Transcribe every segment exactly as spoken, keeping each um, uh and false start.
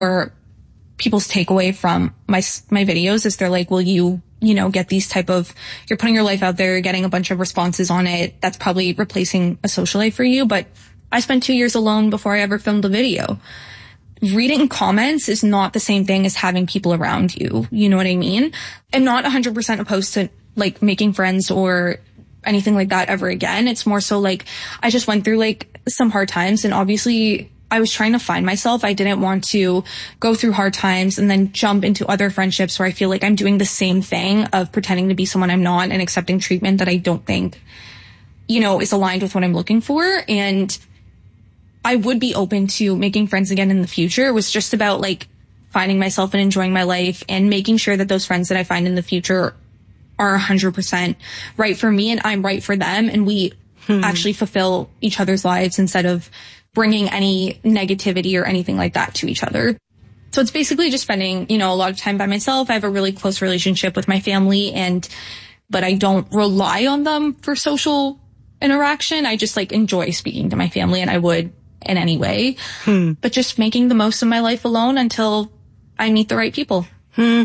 or people's takeaway from my my videos is they're like, will you, you know, get these type of, you're putting your life out there, you're getting a bunch of responses on it. That's probably replacing a social life for you. But I spent two years alone before I ever filmed a video. Reading comments is not the same thing as having people around you. You know what I mean? I'm not one hundred percent opposed to like making friends or anything like that ever again. It's more so like I just went through like some hard times, and obviously I was trying to find myself. I didn't want to go through hard times and then jump into other friendships where I feel like I'm doing the same thing of pretending to be someone I'm not and accepting treatment that I don't think, you know, is aligned with what I'm looking for. And I would be open to making friends again in the future. It was just about like finding myself and enjoying my life and making sure that those friends that I find in the future are one hundred percent right for me and I'm right for them. And we hmm. actually fulfill each other's lives instead of bringing any negativity or anything like that to each other. So it's basically just spending, you know, a lot of time by myself. I have a really close relationship with my family, and, but I don't rely on them for social interaction. I just like enjoy speaking to my family, and I would in any way, hmm. but just making the most of my life alone until I meet the right people. Hmm.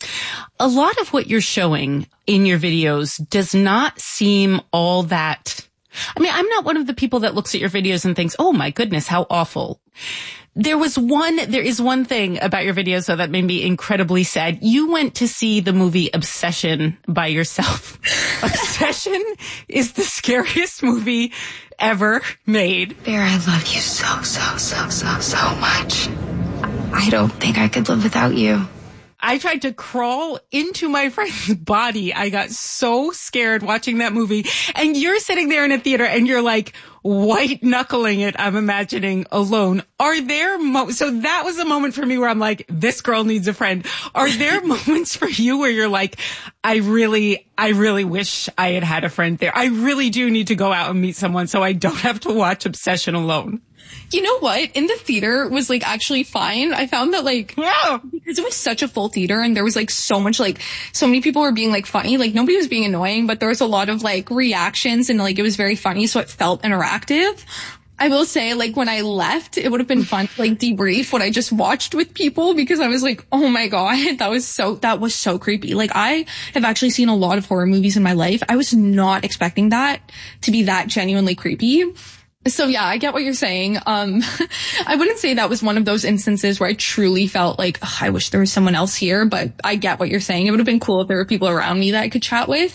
A lot of what you're showing in your videos does not seem all that. I mean, I'm not one of the people that looks at your videos and thinks, oh my goodness, how awful. There was one, there is one thing about your videos though that made me incredibly sad. You went to see the movie Obsession by yourself. Obsession is the scariest movie ever made. Bear, I love you so, so, so, so, so much. I don't think I could live without you. I tried to crawl into my friend's body. I got so scared watching that movie. And you're sitting there in a theater and you're like white knuckling it, I'm imagining, alone. Are there mo- so that was a moment for me where I'm like, this girl needs a friend. Are there moments for you where you're like, I really, I really wish I had had a friend there. I really do need to go out and meet someone so I don't have to watch Obsession alone. You know what? In the theater was like actually fine. I found that like, yeah, because it was such a full theater and there was like so much, like so many people were being like funny. Like nobody was being annoying, but there was a lot of like reactions and like it was very funny. So it felt interactive. I will say, like, when I left, it would have been fun to like debrief what I just watched with people, because I was like, oh my God, that was so, that was so creepy. Like, I have actually seen a lot of horror movies in my life. I was not expecting that to be that genuinely creepy. So yeah, I get what you're saying. Um, I wouldn't say that was one of those instances where I truly felt like, I wish there was someone else here, but I get what you're saying. It would have been cool if there were people around me that I could chat with.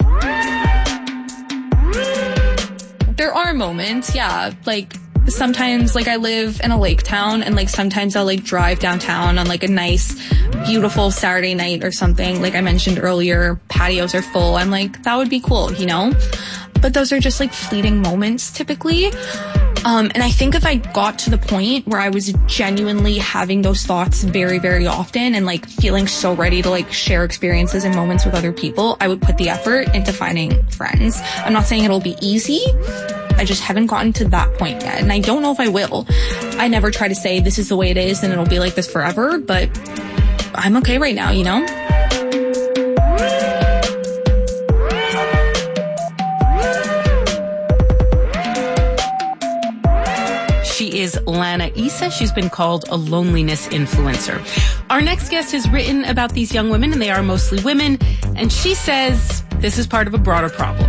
There are moments, yeah, like sometimes like I live in a lake town and like sometimes I'll like drive downtown on like a nice, beautiful Saturday night or something. Like I mentioned earlier, patios are full. I'm like, that would be cool, you know? But those are just like fleeting moments typically. Um, and I think if I got to the point where I was genuinely having those thoughts very, very often and like feeling so ready to like share experiences and moments with other people, I would put the effort into finding friends. I'm not saying it'll be easy. I just haven't gotten to that point yet. And I don't know if I will. I never try to say this is the way it is and it'll be like this forever, but I'm okay right now, you know? She is Lana Issa. She's been called a loneliness influencer. Our next guest has written about these young women, and they are mostly women, and she says this is part of a broader problem.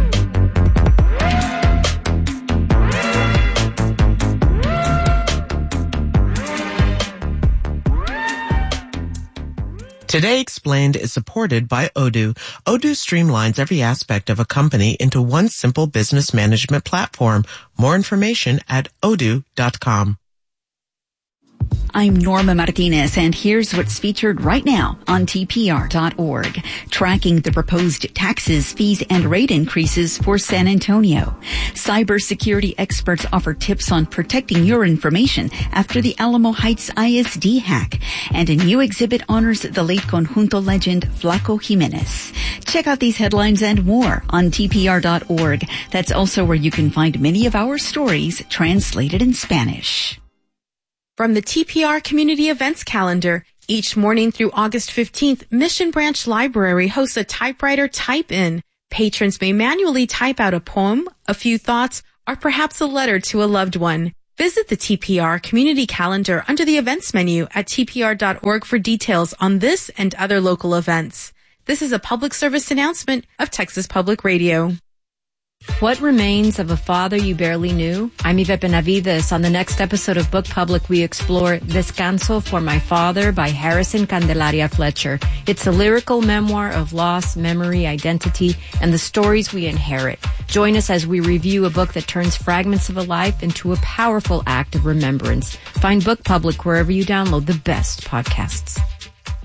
Today Explained is supported by Odoo. Odoo streamlines every aspect of a company into one simple business management platform. More information at odoo dot com. I'm Norma Martinez, and here's what's featured right now on T P R dot org. Tracking the proposed taxes, fees, and rate increases for San Antonio. Cybersecurity experts offer tips on protecting your information after the Alamo Heights I S D hack. And a new exhibit honors the late conjunto legend Flaco Jimenez. Check out these headlines and more on T P R dot org. That's also where you can find many of our stories translated in Spanish. From the T P R Community Events Calendar, each morning through August fifteenth, Mission Branch Library hosts a typewriter type-in. Patrons may manually type out a poem, a few thoughts, or perhaps a letter to a loved one. Visit the T P R Community Calendar under the events menu at T P R dot org for details on this and other local events. This is a public service announcement of Texas Public Radio. What Remains of a Father You Barely Knew? I'm Yvette Benavides. On the next episode of Book Public, we explore Descanso for My Father by Harrison Candelaria Fletcher. It's a lyrical memoir of loss, memory, identity, and the stories we inherit. Join us as we review a book that turns fragments of a life into a powerful act of remembrance. Find Book Public wherever you download the best podcasts.